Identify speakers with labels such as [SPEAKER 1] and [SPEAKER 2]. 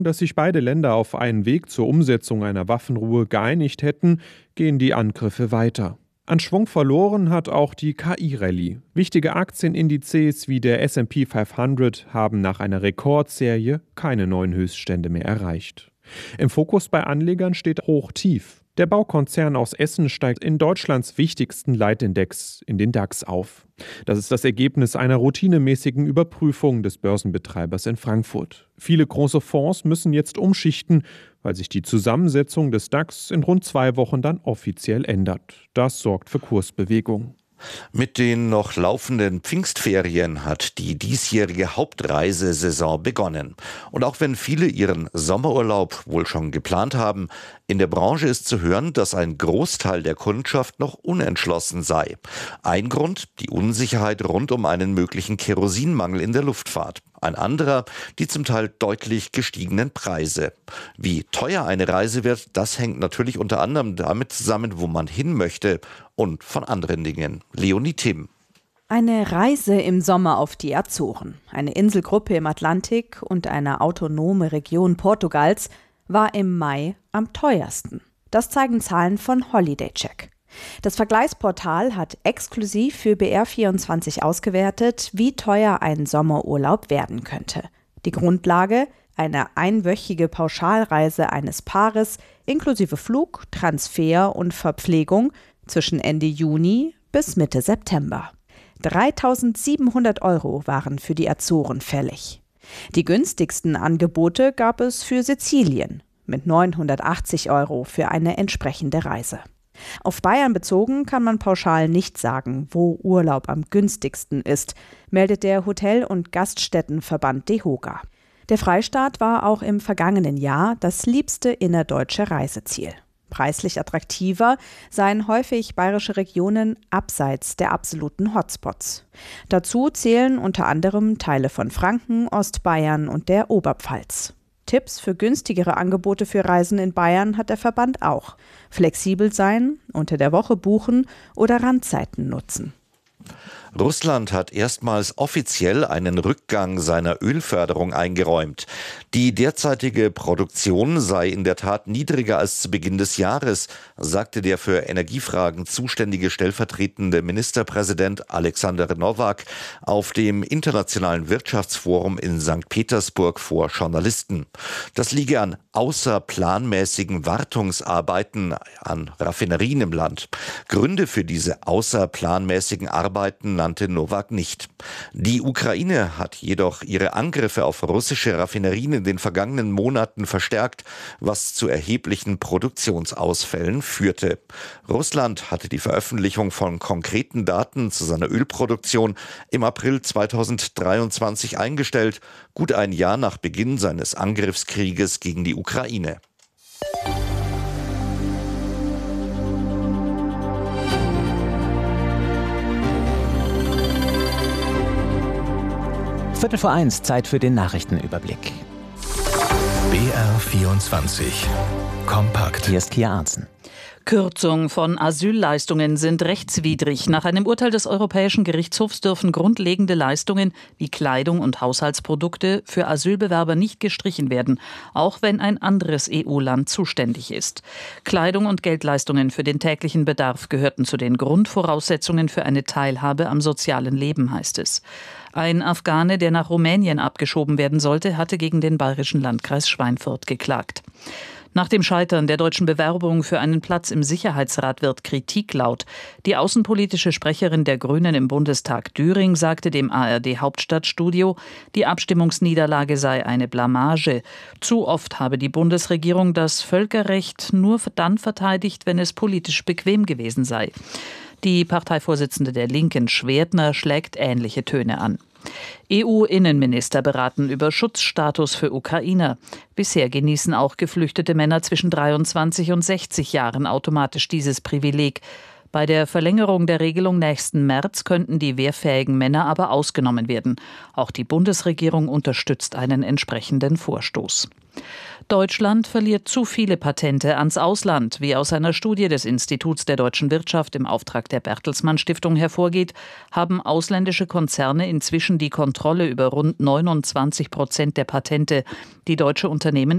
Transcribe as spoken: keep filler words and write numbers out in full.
[SPEAKER 1] dass sich beide Länder auf einen Weg zur Umsetzung einer Waffenruhe geeinigt hätten, gehen die Angriffe weiter. An Schwung verloren hat auch die K I-Rallye. Wichtige Aktienindizes wie der S and P fünfhundert haben nach einer Rekordserie keine neuen Höchststände mehr erreicht. Im Fokus bei Anlegern steht Hoch-Tief. Der Baukonzern aus Essen steigt in Deutschlands wichtigsten Leitindex in den DAX auf. Das ist das Ergebnis einer routinemäßigen Überprüfung des Börsenbetreibers in Frankfurt. Viele große Fonds müssen jetzt umschichten, weil sich die Zusammensetzung des DAX in rund zwei Wochen dann offiziell ändert. Das sorgt für Kursbewegung.
[SPEAKER 2] Mit den noch laufenden Pfingstferien hat die diesjährige Hauptreisesaison begonnen. Und auch wenn viele ihren Sommerurlaub wohl schon geplant haben, in der Branche ist zu hören, dass ein Großteil der Kundschaft noch unentschlossen sei. Ein Grund, die Unsicherheit rund um einen möglichen Kerosinmangel in der Luftfahrt. Ein anderer, die zum Teil deutlich gestiegenen Preise. Wie teuer eine Reise wird, das hängt natürlich unter anderem damit zusammen, wo man hin möchte und von anderen Dingen. Leonie Timm.
[SPEAKER 3] Eine Reise im Sommer auf die Azoren, eine Inselgruppe im Atlantik und eine autonome Region Portugals war im Mai am teuersten. Das zeigen Zahlen von HolidayCheck. Das Vergleichsportal hat exklusiv für B R vierundzwanzig ausgewertet, wie teuer ein Sommerurlaub werden könnte. Die Grundlage: eine einwöchige Pauschalreise eines Paares inklusive Flug, Transfer und Verpflegung zwischen Ende Juni bis Mitte September. dreitausendsiebenhundert Euro waren für die Azoren fällig. Die günstigsten Angebote gab es für Sizilien mit neunhundertachtzig Euro für eine entsprechende Reise. Auf Bayern bezogen kann man pauschal nicht sagen, wo Urlaub am günstigsten ist, meldet der Hotel- und Gaststättenverband DEHOGA. Der Freistaat war auch im vergangenen Jahr das liebste innerdeutsche Reiseziel. Preislich attraktiver seien häufig bayerische Regionen abseits der absoluten Hotspots. Dazu zählen unter anderem Teile von Franken, Ostbayern und der Oberpfalz. Tipps für günstigere Angebote für Reisen in Bayern hat der Verband auch. Flexibel sein, unter der Woche buchen oder Randzeiten nutzen.
[SPEAKER 2] Russland hat erstmals offiziell einen Rückgang seiner Ölförderung eingeräumt. Die derzeitige Produktion sei in der Tat niedriger als zu Beginn des Jahres, sagte der für Energiefragen zuständige stellvertretende Ministerpräsident Alexander Nowak auf dem Internationalen Wirtschaftsforum in Sankt Petersburg vor Journalisten. Das liege an außerplanmäßigen Wartungsarbeiten an Raffinerien im Land. Gründe für diese außerplanmäßigen Arbeiten nannte Nowak nicht. Die Ukraine hat jedoch ihre Angriffe auf russische Raffinerien in den vergangenen Monaten verstärkt, was zu erheblichen Produktionsausfällen führte. Russland hatte die Veröffentlichung von konkreten Daten zu seiner Ölproduktion im April zweitausenddreiundzwanzig eingestellt, gut ein Jahr nach Beginn seines Angriffskrieges gegen die Ukraine.
[SPEAKER 4] Viertel vor eins, Zeit für den Nachrichtenüberblick.
[SPEAKER 5] B R vierundzwanzig. Kompakt.
[SPEAKER 4] Hier ist Kia Arzen.
[SPEAKER 6] Kürzung von Asylleistungen sind rechtswidrig. Nach einem Urteil des Europäischen Gerichtshofs dürfen grundlegende Leistungen wie Kleidung und Haushaltsprodukte für Asylbewerber nicht gestrichen werden, auch wenn ein anderes E U-Land zuständig ist. Kleidung und Geldleistungen für den täglichen Bedarf gehörten zu den Grundvoraussetzungen für eine Teilhabe am sozialen Leben, heißt es. Ein Afghane, der nach Rumänien abgeschoben werden sollte, hatte gegen den bayerischen Landkreis Schweinfurt geklagt. Nach dem Scheitern der deutschen Bewerbung für einen Platz im Sicherheitsrat wird Kritik laut. Die außenpolitische Sprecherin der Grünen im Bundestag Düring sagte dem A R D-Hauptstadtstudio, die Abstimmungsniederlage sei eine Blamage. Zu oft habe die Bundesregierung das Völkerrecht nur dann verteidigt, wenn es politisch bequem gewesen sei. Die Parteivorsitzende der Linken, Schwertner, schlägt ähnliche Töne an. E U-Innenminister beraten über Schutzstatus für Ukrainer. Bisher genießen auch geflüchtete Männer zwischen dreiundzwanzig und sechzig Jahren automatisch dieses Privileg. Bei der Verlängerung der Regelung nächsten März könnten die wehrfähigen Männer aber ausgenommen werden. Auch die Bundesregierung unterstützt einen entsprechenden Vorstoß. Deutschland verliert zu viele Patente ans Ausland. Wie aus einer Studie des Instituts der deutschen Wirtschaft im Auftrag der Bertelsmann Stiftung hervorgeht, haben ausländische Konzerne inzwischen die Kontrolle über rund neunundzwanzig Prozent der Patente, die deutsche Unternehmen